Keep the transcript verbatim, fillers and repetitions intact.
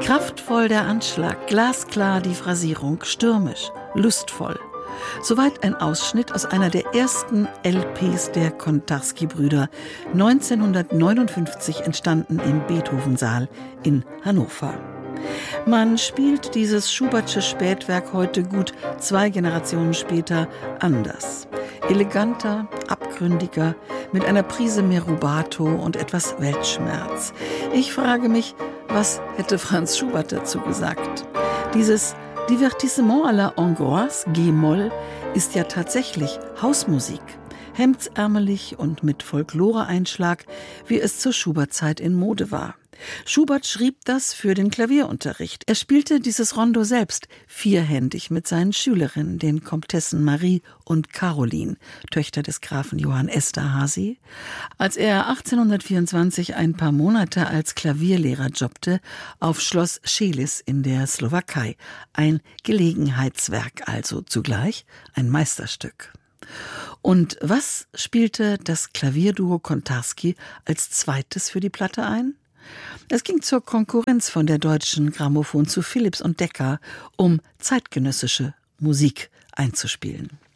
Kraftvoll der Anschlag, glasklar die Phrasierung, stürmisch, lustvoll. Soweit ein Ausschnitt aus einer der ersten L Ps der Kontarski-Brüder, neunzehnhundertneunundfünfzig entstanden im Beethovensaal in Hannover. Man spielt dieses Schubertsche Spätwerk heute gut zwei Generationen später anders. Eleganter, abgründiger, mit einer Prise mehr Rubato und etwas Weltschmerz. Ich frage mich, was hätte Franz Schubert dazu gesagt? Dieses Divertissement à la Hongroise, G-Moll, ist ja tatsächlich Hausmusik. Hemdsärmelig und mit Folklore-Einschlag, wie es zur Schubert-Zeit in Mode war. Schubert schrieb das für den Klavierunterricht. Er spielte dieses Rondo selbst vierhändig mit seinen Schülerinnen, den Komtessen Marie und Caroline, Töchter des Grafen Johann Esterházy. Als er achtzehnhundertvierundzwanzig ein paar Monate als Klavierlehrer jobbte auf Schloss Schelis in der Slowakei. Ein Gelegenheitswerk also, zugleich ein Meisterstück. Und was spielte das Klavierduo Kontarski als zweites für die Platte ein? Es ging zur Konkurrenz von der Deutschen Grammophon zu Philips und Decca, um zeitgenössische Musik einzuspielen.